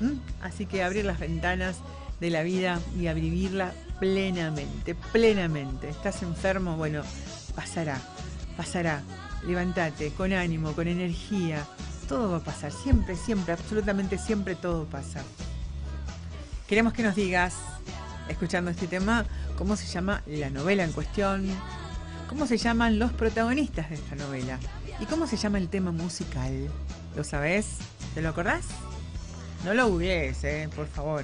Así que abrir las ventanas de la vida y a vivirla plenamente, plenamente. ¿Estás enfermo? Bueno, pasará, pasará. Levántate, con ánimo, con energía. Todo va a pasar, siempre, siempre, absolutamente siempre todo pasa. Queremos que nos digas, escuchando este tema, cómo se llama la novela en cuestión, cómo se llaman los protagonistas de esta novela y cómo se llama el tema musical. ¿Lo sabés? ¿Te lo acordás? No lo googlees, por favor.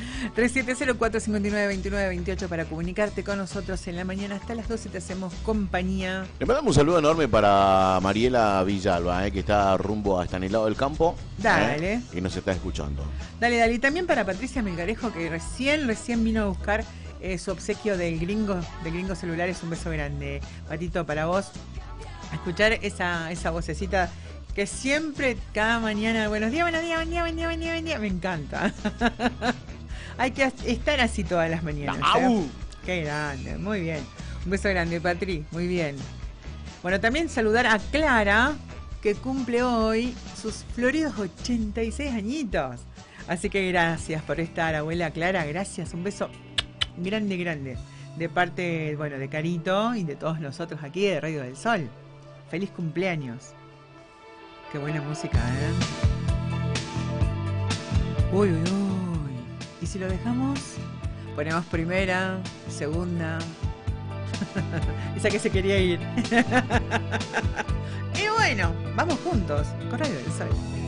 3704-592928 para comunicarte con nosotros en la mañana. Hasta las 12 te hacemos compañía. Le mandamos un saludo enorme para Mariela Villalba, que está rumbo hasta en el lado del campo. Dale. Y nos está escuchando. Dale, dale. Y también para Patricia Melgarejo, que recién vino a buscar su obsequio del gringo celulares. Un beso grande, Patito, para vos. A escuchar esa vocecita que siempre, cada mañana, buenos días, buenos días, buen día, buen día, buen día, buen día, me encanta. Hay que estar así todas las mañanas. Qué grande, muy bien. Un beso grande, Patri, muy bien. Bueno, también saludar a Clara, que cumple hoy sus floridos 86 añitos. Así que gracias por estar, abuela Clara, gracias, un beso grande, grande. De parte, bueno, de Carito y de todos nosotros aquí de Radio del Sol. Feliz cumpleaños. Qué buena música, Uy, uy, uy. ¿Y si lo dejamos? Ponemos primera, segunda. Esa que se quería ir. Y bueno, vamos juntos con Radio del Sol.